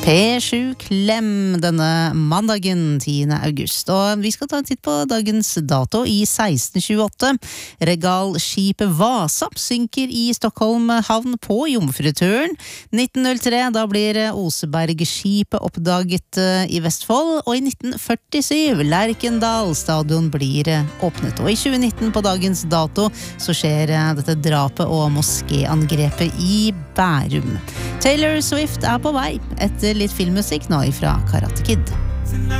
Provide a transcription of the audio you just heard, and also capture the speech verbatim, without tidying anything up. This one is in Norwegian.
P sju Klem denne mandagen tiende august, og vi skal ta en titt på dagens dato i seksten tjueåtte. Regalskipet Vasa synker i Stockholm havn på Jomfruturen. nitten null tre, da blir Osebergskipet oppdaget i Vestfold, og i nitten førtisju, Lerkendal stadion blir åpnet. Og i tjue nitten på dagens dato så skjer dette drapet og moskéangrepet i Bærum. Taylor Swift er på vei etter litt filmmusikk nå ifra Karate Kid.